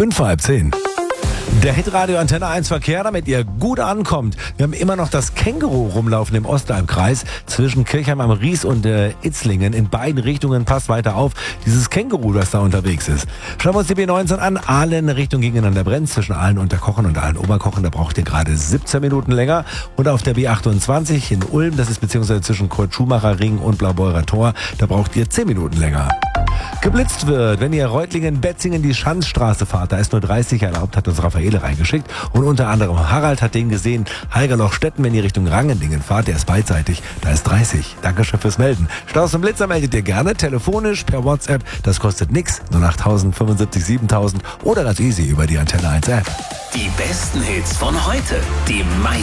5:30. Der Hitradio Antenne 1 Verkehr, damit ihr gut ankommt. Wir haben immer noch das Känguru rumlaufen im Ostalbkreis zwischen Kirchheim am Ries und Itzlingen. In beiden Richtungen, passt weiter auf, dieses Känguru, das da unterwegs ist. Schauen wir uns die B19 an. Aalen Richtung gegeneinander brennt zwischen Aalen Unterkochen und Aalen Oberkochen. Da braucht ihr gerade 17 Minuten länger. Und auf der B28 in Ulm, das ist beziehungsweise zwischen Kurt-Schumacher Ring und Blaubeurer Tor, da braucht ihr 10 Minuten länger. Geblitzt wird, wenn ihr Reutlingen-Betzingen die Schanzstraße fahrt, da ist nur 30 erlaubt, hat uns Raffaele reingeschickt. Und unter anderem Harald hat den gesehen. Heigerloch-Stetten, wenn ihr Richtung Rangendingen fahrt, der ist beidseitig, da ist 30. Dankeschön fürs Melden. Staus und Blitzer meldet ihr gerne, telefonisch, per WhatsApp, das kostet nix, 08000 75 7000 oder ganz easy über die Antenne 1 App. Die besten Hits von heute, die meisten